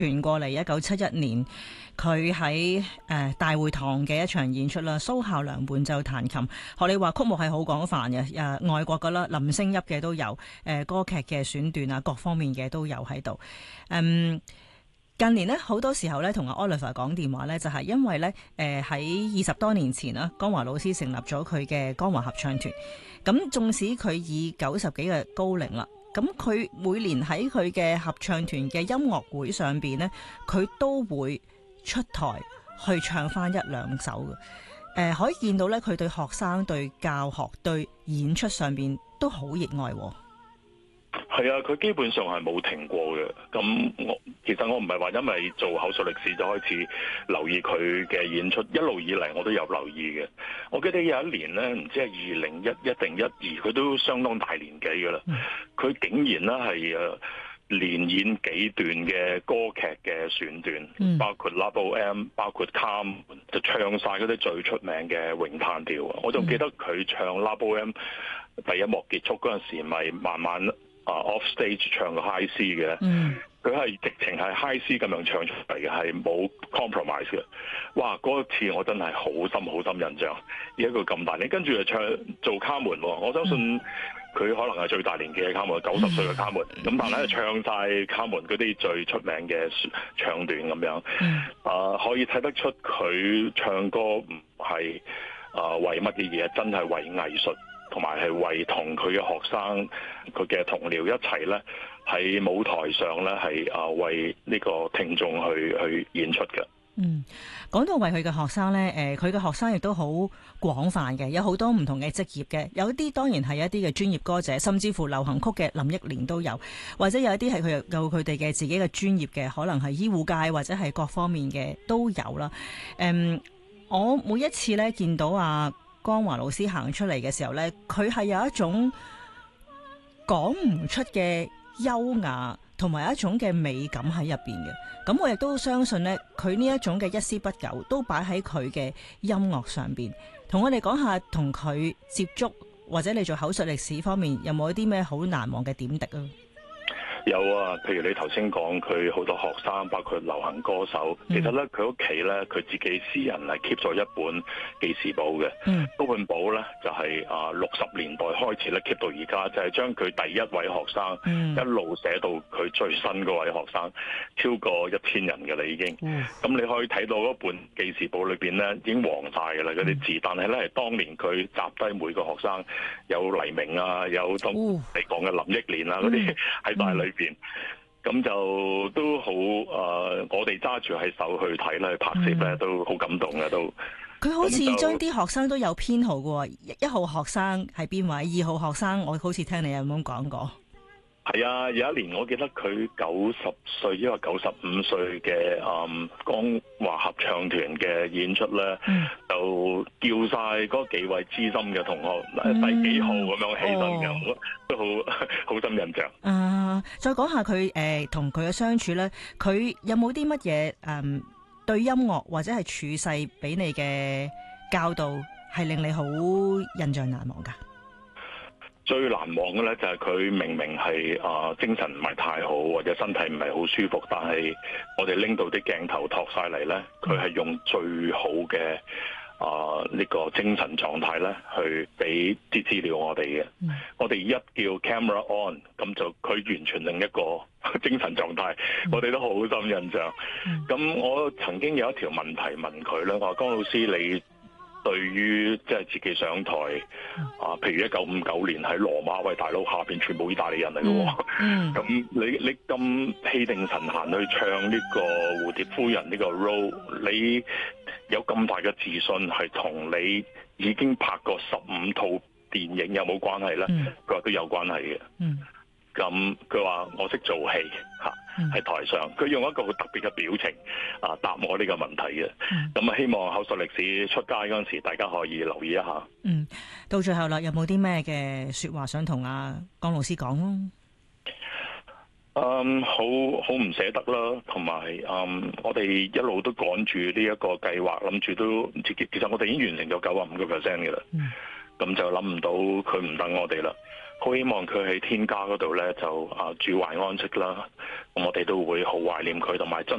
傳過嚟1971年佢喺大會堂嘅一場演出啦，蘇孝良伴奏彈琴，學你話曲目係好廣泛嘅，外國噶啦，林聲邑嘅都有，歌劇嘅選段啊，各方面嘅都有喺度。近年呢，好多時候咧，同阿 Oliver 講電話咧，就係因為咧，喺20多年前啦，江華老師成立咗佢嘅江華合唱團。咁縱使佢已90幾嘅高齡啦，咁佢每年喺佢嘅合唱團嘅音樂會上邊呢，佢都會出台去唱翻一兩首嘅。可以見到咧，佢對學生、對教學、對演出上邊都好熱愛。 係啊，佢基本上係冇停過嘅。咁其實我唔係話因為做口述歷史就開始留意佢嘅演出，一路以嚟我都有留意嘅。我記得有一年呢，唔知係2011定12，佢都相當大年紀噶啦。佢竟然呢係連演幾段嘅歌劇嘅選段，包括 La Bohème， 包括卡門，就唱晒嗰啲最出名嘅詠嘆調。我仲記得佢唱 La Bohème 第一幕結束嗰陣時，咪慢慢off stage 唱個 high C 嘅，佢係直情係 high C 咁樣唱出嚟嘅，係冇 compromise 嘅。哇！嗰次我真係好深印象，一個咁大年，跟住就唱做卡門喎。我相信佢可能係最大年紀嘅卡門，90歲嘅卡門。咁但係唱晒卡門嗰啲最出名嘅唱段咁樣，可以睇得出佢唱歌唔係為乜嘢嘢，真係為藝術。同埋係為同佢嘅學生、佢嘅同僚一齊咧，喺舞台上咧係為呢個聽眾去演出嘅。 講到為佢嘅學生咧，佢嘅學生亦都好廣泛嘅，有好多唔同嘅職業嘅，有啲當然係一啲嘅專業歌者，甚至乎流行曲嘅林憶蓮都有，或者有一啲係佢有佢哋嘅自己嘅專業嘅，可能係醫護界或者係各方面嘅都有啦。我每一次咧見到江華老師行出嚟嘅時候呢，佢係有一種講唔出嘅優雅，同埋一種嘅美感喺入邊嘅。咁我亦都相信呢，佢呢一種嘅一絲不苟都擺喺佢嘅音樂上邊。同我哋講下同佢接觸，或者你做口述歷史方面有冇一啲咩好難忘嘅點滴啊？ 有啊，譬如你頭先講佢好多學生，包括流行歌手，其實咧佢屋企咧佢自己私人係 keep 咗一本記事簿嘅，嗰本簿咧就係60年代開始咧 keep 到而家，就係將佢第一位學生一路寫到佢最新嗰位學生，超過1000人嘅啦已經。咁你可以睇到嗰本記事簿裏邊咧已經黃晒嘅啦嗰啲字，但係咧係當年佢集低每個學生有黎明啊，有當你講嘅林憶蓮啊嗰啲喺大裏邊，咁就都好我哋揸住喺手去睇咧，去拍攝咧，都好感動嘅都。 佢好似將啲學生都有編號嘅喎，1號學生係邊位，2號學生我好似聽你有咁講過。 係啊，有一年我記得佢90歲，因為95歲嘅江華合唱團嘅演出咧，就叫晒嗰幾位資深嘅同學第幾號咁樣起身嘅，都好深印象。 再講下佢同佢嘅相處咧，佢有冇啲乜嘢對音樂或者係處世俾你嘅教導係令你好印象難忘㗎？ 最難忘嘅咧就係佢明明係精神唔係太好，或者身體唔係好舒服，但係我哋拎到啲鏡頭托晒嚟咧，佢係用最好嘅呢個精神狀態咧去俾啲資料我哋嘅。我哋一叫 camera on， 咁就佢完全另一個精神狀態，我哋都好深印象。咁我曾經有一條問題問佢咧，我話江老師你對於即係自己上台譬如1959年喺羅馬，喂大佬下邊全部意大利人嚟嘅喎，咁你咁氣定神閒去唱呢個蝴蝶夫人呢個 role， 你有咁大嘅自信，係同你已經拍過15套電影有冇關係咧？佢話都有關係嘅。咁佢話我識做戲喺台上，佢用一個好特別嘅表情答我呢個問題嘅。咁希望口述歷史出街嗰陣時，大家可以留意一下。 到最後啦，有冇啲咩嘅說話想同江老師講咯？ 好唔捨得啦，同埋我哋一路都趕住呢一個計劃，諗住都其實我哋已經完成咗95% 嘅啦。咁就諗唔到佢唔等我哋啦。 好希望佢喺天家嗰度咧就住懷安息啦。咁我哋都會好懷念佢，同埋真